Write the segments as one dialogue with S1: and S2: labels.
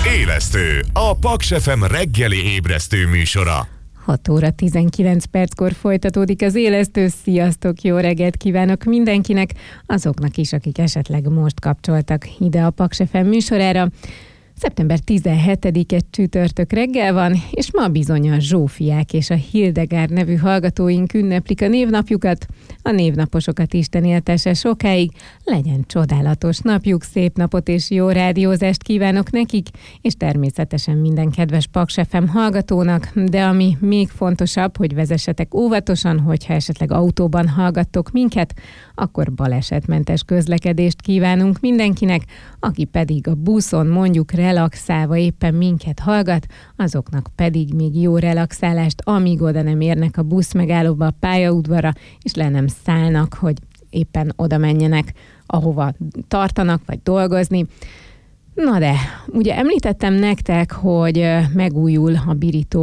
S1: Élesztő, a Paks FM reggeli ébresztő műsora.
S2: 6 óra 19 perckor folytatódik az Élesztő. Sziasztok, jó reggelt kívánok mindenkinek, azoknak is, akik esetleg most kapcsoltak ide a Paks FM műsorára. Szeptember 17-e csütörtök reggel van, és ma bizony a Zsófiák és a Hildegárd nevű hallgatóink ünneplik a névnapjukat. A névnaposokat Isten éltesse sokáig, legyen csodálatos napjuk, szép napot és jó rádiózást kívánok nekik, és természetesen minden kedves Paks FM hallgatónak, de ami még fontosabb, hogy vezessetek óvatosan, hogyha esetleg autóban hallgattok minket, akkor balesetmentes közlekedést kívánunk mindenkinek, aki pedig a buszon mondjuk relaxálva éppen minket hallgat, azoknak pedig még jó relaxálást, amíg oda nem érnek a busz megállóba, a pályaudvarra, és le nem szállnak, hogy éppen oda menjenek, ahova tartanak, vagy dolgozni. Na de, ugye említettem nektek, hogy megújul a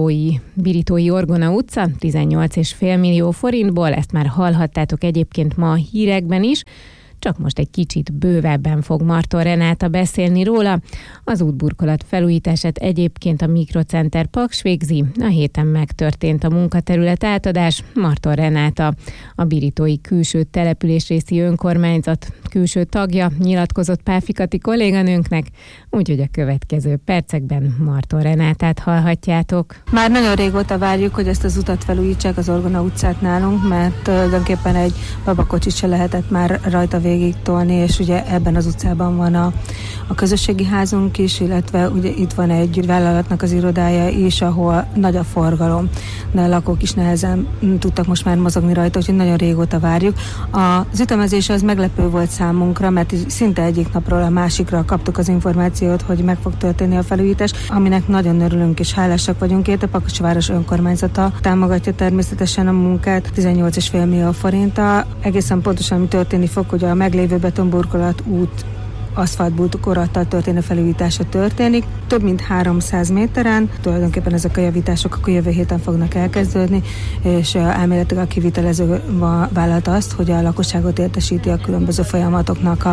S2: Biritói Orgona utca 18,5 millió forintból, ezt már hallhattátok egyébként ma a hírekben is, csak most egy kicsit bővebben fog Marton Renáta beszélni róla. Az útburkolat felújítását egyébként a Mikrocenter Paks végzi. A héten megtörtént a munkaterület átadás. Marton Renáta, a Biritói külső településrészi önkormányzat külső tagja, nyilatkozott Páfi Kati kolléganőnknek, úgyhogy a következő percekben Marton Renátát hallhatjátok.
S3: Már nagyon régóta várjuk, hogy ezt az utat felújítsák, az Orgona utcát nálunk, mert tulajdonképpen egy babakocsit se lehetett már rajta végig tolni, és ugye ebben az utcában van a közösségi házunk is, illetve ugye itt van egy vállalatnak az irodája is, ahol nagy a forgalom, de a lakók is nehezen tudtak most már mozogni rajta, úgyhogy nagyon régóta várjuk. Az ütemezés az meglepő volt számunkra, mert szinte egyik napról a másikra kaptuk az információt, hogy meg fog történni a felújítás, aminek nagyon örülünk és hálásak vagyunk érte. Pakosváros önkormányzata támogatja természetesen a munkát 18,5 millió forinttal. Egészen pontosan mi történni fog, hogy a meglévő betonburkolat út aszfaltburkolattal történő felújítása történik. Több mint 300 méteren, tulajdonképpen ezek a javítások akkor jövő héten fognak elkezdődni, és elméletileg a kivitelező vállalta azt, hogy a lakosságot értesíti a különböző folyamatoknak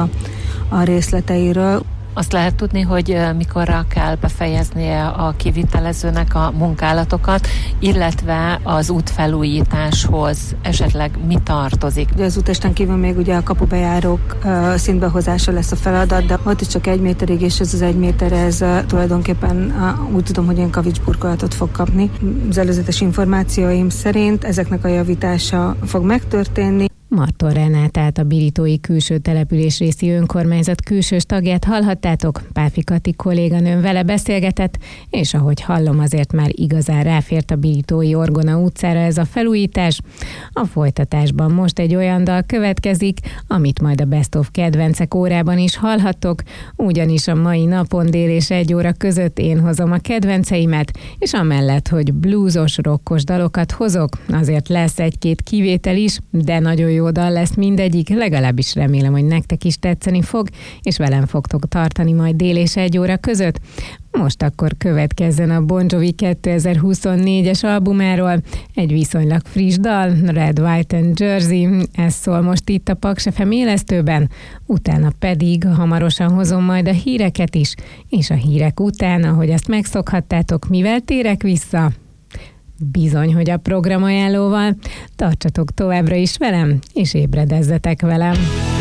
S3: a részleteiről.
S4: Azt lehet tudni, hogy mikorra kell befejeznie a kivitelezőnek a munkálatokat, illetve az útfelújításhoz esetleg mi tartozik?
S3: Az útesten kívül még ugye a kapubejárók szintbehozása lesz a feladat, de ott is csak 1 méterig, és ez az 1 méter, ez tulajdonképpen úgy tudom, hogy ilyen kavicsburkolatot fog kapni. Az előzetes információim szerint ezeknek a javítása fog megtörténni.
S2: Marton Renátát, a Biritói külső településrészi önkormányzat külsős tagját hallhattátok, Páfi Kati kolléganőm vele beszélgetett, és ahogy hallom, azért már igazán ráfért a Biritói Orgona utcára ez a felújítás. A folytatásban most egy olyan dal következik, amit majd a Best of kedvencek órában is hallhattok, ugyanis a mai napon dél és 1 óra között én hozom a kedvenceimet, és amellett, hogy bluesos, rockos dalokat hozok, azért lesz 1-2 kivétel is, de nagyon jó dal lesz mindegyik, legalábbis remélem, hogy nektek is tetszeni fog, és velem fogtok tartani majd dél és 1 óra között. Most akkor következzen a Bon Jovi 2024-es albumáról egy viszonylag friss dal, Red, White and Jersey, ez szól most itt a Paks FM élesztőben, utána pedig hamarosan hozom majd a híreket is, és a hírek után, ahogy azt megszokhattátok, mivel térek vissza? Bizony, hogy a programajánlóval. Tartsatok továbbra is velem, és ébredezzetek velem.